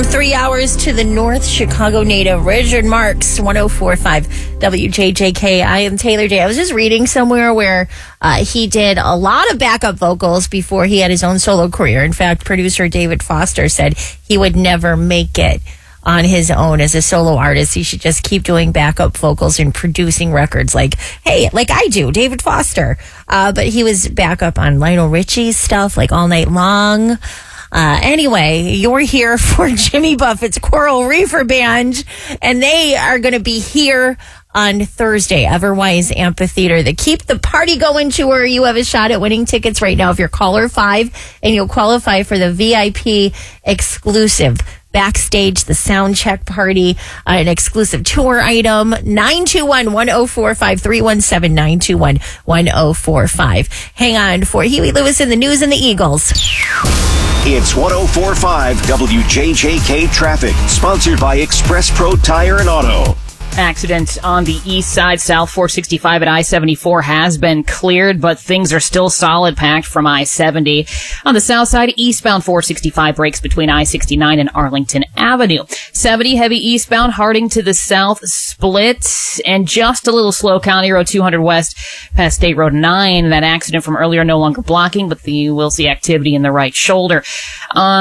From 3 hours to the north, Chicago native Richard Marx, 104.5 WJJK. I am Taylor Day. I was just reading somewhere where he did a lot of backup vocals before he had his own solo career. In fact, producer David Foster said he would never make it on his own as a solo artist. He should just keep doing backup vocals and producing records like I do, David Foster. But he was backup on Lionel Richie's stuff like All Night Long. Anyway, you're here for Jimmy Buffett's Coral Reefer Band, and they are going to be here on Thursday, Everwise Amphitheater. The Keep the Party Going tour. You have a shot at winning tickets right now if you're caller 5, and you'll qualify for the VIP exclusive backstage, the sound check party, an exclusive tour item. 921-1045, 317-921-1045. Hang on for Huey Lewis and the News and the Eagles. It's 104.5 WJJK Traffic, sponsored by Express Pro Tire and Auto. Accident on the east side, South 465 at I-74 has been cleared, but things are still solid packed from I-70. On the south side, eastbound 465 breaks between I-69 and Arlington Avenue. 70 heavy eastbound, Harding to the south, split, and just a little slow, County Road 200 west past State Road 9. That accident from earlier no longer blocking, but you will see activity in the right shoulder.